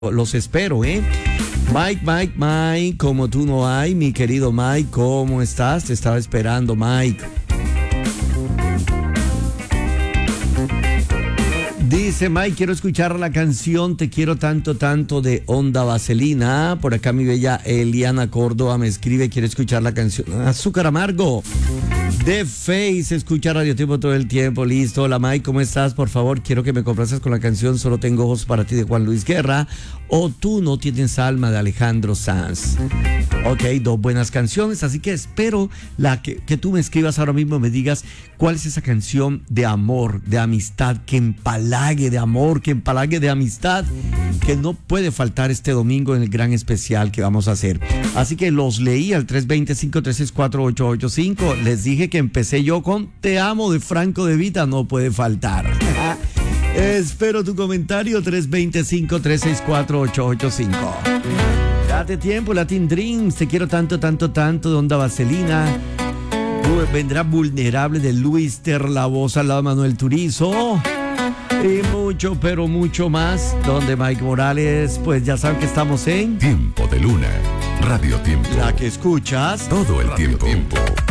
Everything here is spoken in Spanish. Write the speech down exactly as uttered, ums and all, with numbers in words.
Los espero, ¿eh? Mike, Mike, Mike, como tú no hay, mi querido Mike, ¿cómo estás? Te estaba esperando, Mike. Dice Mike, quiero escuchar la canción Te quiero tanto, tanto de Onda Vaselina. Por acá mi bella Eliana Córdoba me escribe, quiere escuchar la canción Azúcar Amargo de Face. Escucha Radio Tiempo todo el tiempo, listo. Hola Mike, ¿cómo estás? Por favor, quiero que me complaces con la canción Solo tengo ojos para ti de Juan Luis Guerra o Tú no tienes alma de Alejandro Sanz. Ok, dos buenas canciones, así que espero la que, que tú me escribas ahora mismo, me digas cuál es esa canción de amor, de amistad, que empalague de amor, que empalague de amistad, que no puede faltar este domingo en el gran especial que vamos a hacer. Así que los leí al tres dos cero, cinco tres seis cuatro, ocho ocho cinco. Les dije que empecé yo con Te amo de Franco De Vita, no puede faltar. Espero tu comentario, tres dos cero, cinco tres seis cuatro, ocho ocho cinco. Date tiempo, Latin Dreams, Te quiero tanto, tanto, tanto de Onda Vaselina. Vendrá Vulnerable de Luis Ter, la voz al lado de Manuel Turizo. Y mucho, pero mucho más, donde Mike Morales, pues ya saben que estamos en Tiempo de Luna, Radio Tiempo. La que escuchas todo el Radio tiempo. Tiempo.